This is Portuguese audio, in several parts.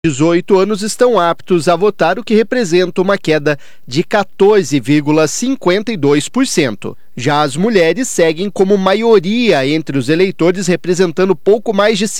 18 anos estão aptos a votar, o que representa uma queda de 14,52%. Já as mulheres seguem como maioria entre os eleitores, representando pouco mais de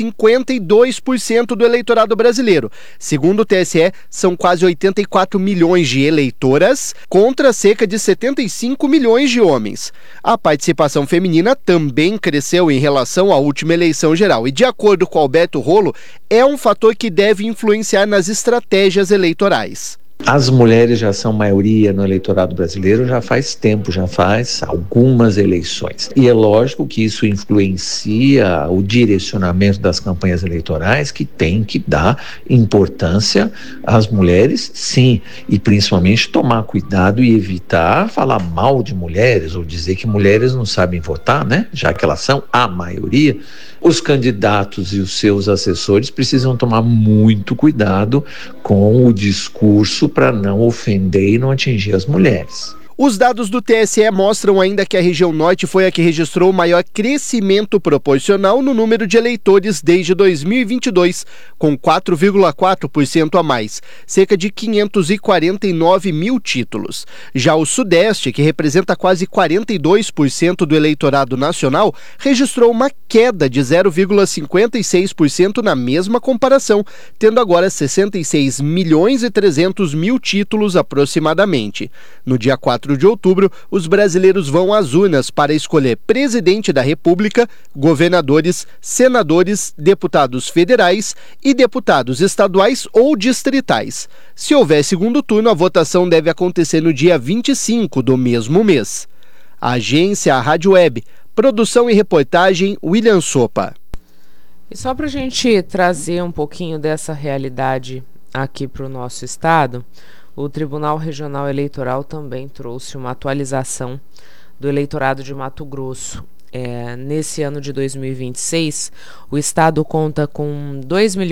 52% do eleitorado brasileiro. Segundo o TSE, são quase 84 milhões de eleitoras contra cerca de 75 milhões de homens. A participação feminina também cresceu em relação à última eleição geral e, de acordo com Alberto Rolo, é um fator que deve influenciar nas estratégias eleitorais. As mulheres já são maioria no eleitorado brasileiro já faz tempo, já faz algumas eleições. E é lógico que isso influencia o direcionamento das campanhas eleitorais, que tem que dar importância às mulheres, sim, e principalmente tomar cuidado e evitar falar mal de mulheres ou dizer que mulheres não sabem votar, né? Já que elas são a maioria. Os candidatos e os seus assessores precisam tomar muito cuidado com o discurso para não ofender e não atingir as mulheres. Os dados do TSE mostram ainda que a região norte foi a que registrou o maior crescimento proporcional no número de eleitores desde 2022, com 4,4% a mais, cerca de 549 mil títulos. Já o Sudeste, que representa quase 42% do eleitorado nacional, registrou uma queda de 0,56% na mesma comparação, tendo agora 66 milhões e 300 mil títulos aproximadamente. No dia 4 de outubro, os brasileiros vão às urnas para escolher presidente da República, governadores, senadores, deputados federais e deputados estaduais ou distritais. Se houver segundo turno, a votação deve acontecer no dia 25 do mesmo mês. Agência Rádio Web, produção e reportagem William Sopa. E só para a gente trazer um pouquinho dessa realidade aqui para o nosso estado, o Tribunal Regional Eleitoral também trouxe uma atualização do eleitorado de Mato Grosso. Nesse ano de 2026, o estado conta com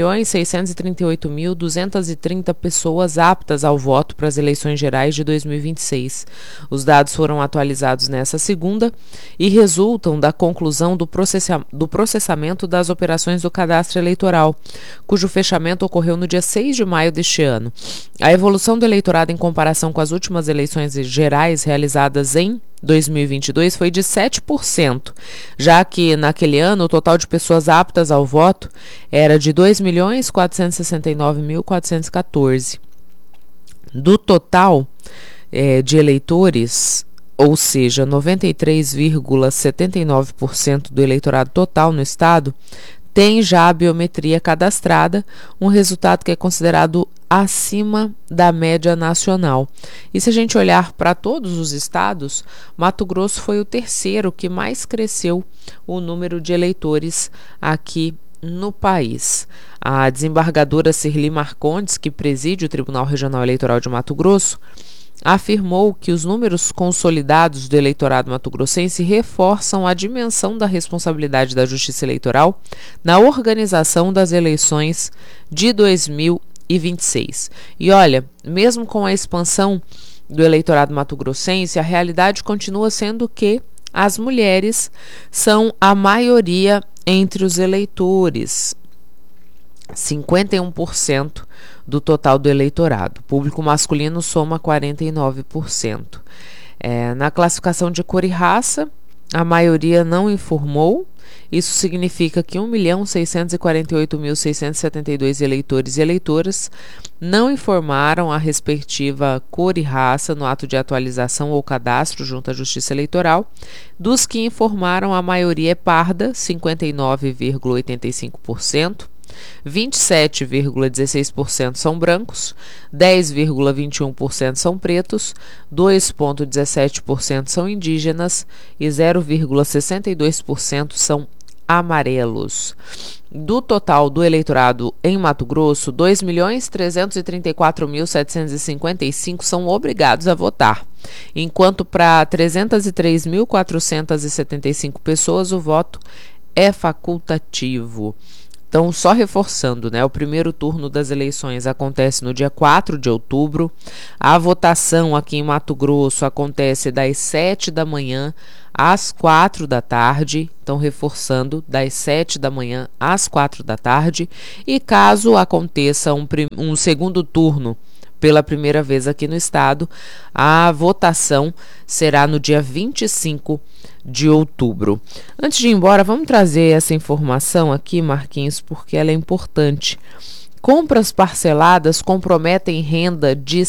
2.638.230 pessoas aptas ao voto para as eleições gerais de 2026. Os dados foram atualizados nesta segunda e resultam da conclusão do processamento das operações do cadastro eleitoral, cujo fechamento ocorreu no dia 6 de maio deste ano. A evolução do eleitorado em comparação com as últimas eleições gerais realizadas em 2022 foi de 7%, já que naquele ano o total de pessoas aptas ao voto era de 2.469.414. Do total de eleitores, ou seja, 93,79% do eleitorado total no estado, tem já a biometria cadastrada, um resultado que é considerado acima da média nacional. E se a gente olhar para todos os estados, Mato Grosso foi o terceiro que mais cresceu o número de eleitores aqui no país. A desembargadora Cirli Marcondes, que preside o Tribunal Regional Eleitoral de Mato Grosso, afirmou que os números consolidados do eleitorado mato-grossense reforçam a dimensão da responsabilidade da Justiça Eleitoral na organização das eleições de 2026. E olha, mesmo com a expansão do eleitorado mato-grossense, a realidade continua sendo que as mulheres são a maioria entre os eleitores. 51% do total do eleitorado. O público masculino soma 49%. Na classificação de cor e raça, a maioria não informou. Isso significa que 1.648.672 eleitores e eleitoras não informaram a respectiva cor e raça no ato de atualização ou cadastro junto à Justiça Eleitoral. Dos que informaram, a maioria é parda, 59,85%. 27,16% são brancos, 10,21% são pretos, 2,17% são indígenas e 0,62% são amarelos. Do total do eleitorado em Mato Grosso, 2.334.755 são obrigados a votar, enquanto para 303.475 pessoas o voto é facultativo. Então, só reforçando, né? O primeiro turno das eleições acontece no dia 4 de outubro. A votação aqui em Mato Grosso acontece das 7 da manhã às 4 da tarde. Então, reforçando, das 7 da manhã às 4 da tarde. E caso aconteça um segundo turno pela primeira vez aqui no estado, a votação será no dia 25 de outubro. Antes de ir embora, vamos trazer essa informação aqui, Marquinhos, porque ela é importante. Compras parceladas comprometem renda de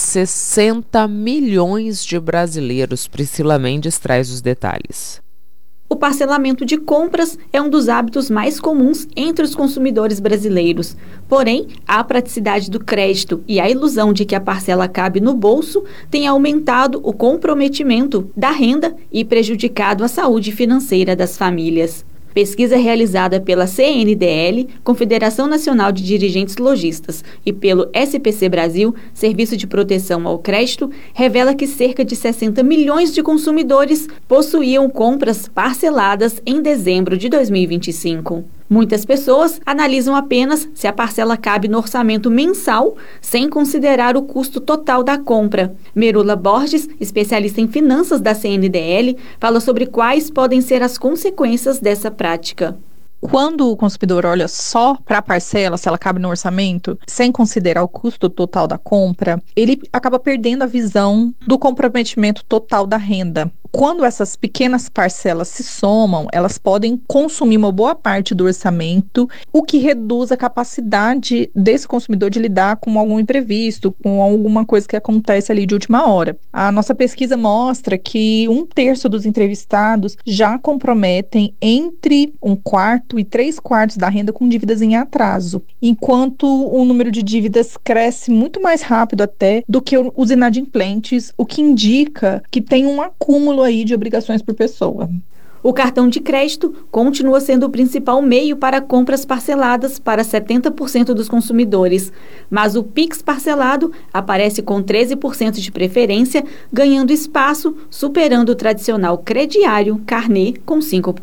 60 milhões de brasileiros. Priscila Mendes traz os detalhes. O parcelamento de compras é um dos hábitos mais comuns entre os consumidores brasileiros. Porém, a praticidade do crédito e a ilusão de que a parcela cabe no bolso têm aumentado o comprometimento da renda e prejudicado a saúde financeira das famílias. Pesquisa realizada pela CNDL, Confederação Nacional de Dirigentes Lojistas, e pelo SPC Brasil, Serviço de Proteção ao Crédito, revela que cerca de 60 milhões de consumidores possuíam compras parceladas em dezembro de 2025. Muitas pessoas analisam apenas se a parcela cabe no orçamento mensal, sem considerar o custo total da compra. Merula Borges, especialista em finanças da CNDL, fala sobre quais podem ser as consequências dessa prática. Quando o consumidor olha só para a parcela, se ela cabe no orçamento, sem considerar o custo total da compra, ele acaba perdendo a visão do comprometimento total da renda. Quando essas pequenas parcelas se somam, elas podem consumir uma boa parte do orçamento, o que reduz a capacidade desse consumidor de lidar com algum imprevisto, com alguma coisa que acontece ali de última hora. A nossa pesquisa mostra que 1/3 dos entrevistados já comprometem entre 1/4 e 3/4 da renda com dívidas em atraso, enquanto o número de dívidas cresce muito mais rápido até do que os inadimplentes, o que indica que tem um acúmulo aí de obrigações por pessoa. O cartão de crédito continua sendo o principal meio para compras parceladas para 70% dos consumidores, mas o Pix parcelado aparece com 13% de preferência, ganhando espaço, superando o tradicional crediário carnê com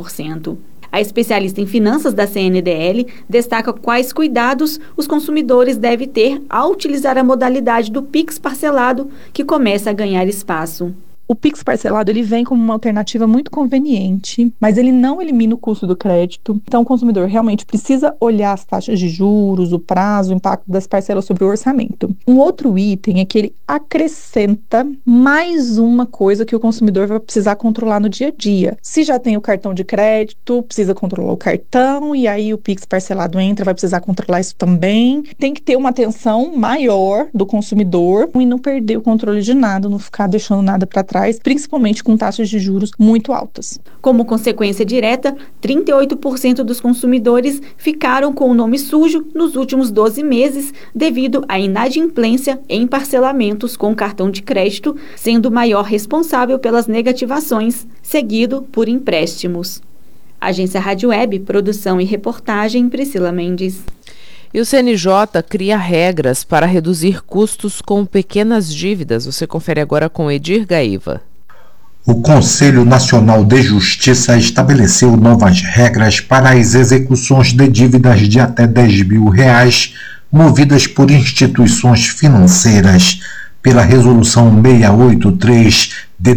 5%. A especialista em finanças da CNDL destaca quais cuidados os consumidores devem ter ao utilizar a modalidade do Pix parcelado, que começa a ganhar espaço. O Pix parcelado ele vem como uma alternativa muito conveniente, mas ele não elimina o custo do crédito. Então, o consumidor realmente precisa olhar as taxas de juros, o prazo, o impacto das parcelas sobre o orçamento. Um outro item é que ele acrescenta mais uma coisa que o consumidor vai precisar controlar no dia a dia. Se já tem o cartão de crédito, precisa controlar o cartão, e aí o Pix parcelado entra, vai precisar controlar isso também. Tem que ter uma atenção maior do consumidor e não perder o controle de nada, não ficar deixando nada para trás, principalmente com taxas de juros muito altas. Como consequência direta, 38% dos consumidores ficaram com o nome sujo nos últimos 12 meses devido à inadimplência em parcelamentos com cartão de crédito, sendo o maior responsável pelas negativações, seguido por empréstimos. Agência Rádio Web, produção e reportagem, Priscila Mendes. E o CNJ cria regras para reduzir custos com pequenas dívidas. Você confere agora com Edir Gaíva. O Conselho Nacional de Justiça estabeleceu novas regras para as execuções de dívidas de até R$10 mil, movidas por instituições financeiras. Pela Resolução 683 de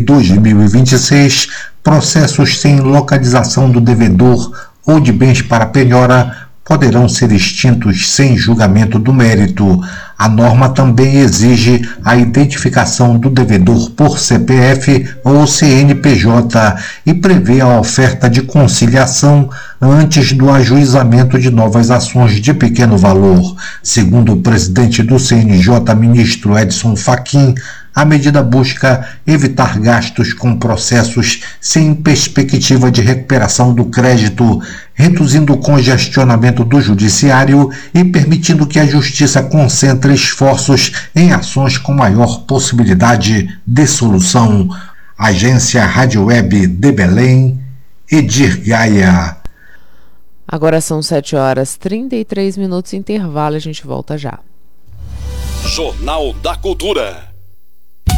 2026, processos sem localização do devedor ou de bens para penhora poderão ser extintos sem julgamento do mérito. A norma também exige a identificação do devedor por CPF ou CNPJ e prevê a oferta de conciliação antes do ajuizamento de novas ações de pequeno valor. Segundo o presidente do CNJ, ministro Edson Fachin, a medida busca evitar gastos com processos sem perspectiva de recuperação do crédito, reduzindo o congestionamento do judiciário e permitindo que a justiça concentre esforços em ações com maior possibilidade de solução. Agência Rádio Web de Belém, Edir Gaia. Agora são 7h33, intervalo, a gente volta já. Jornal da Cultura.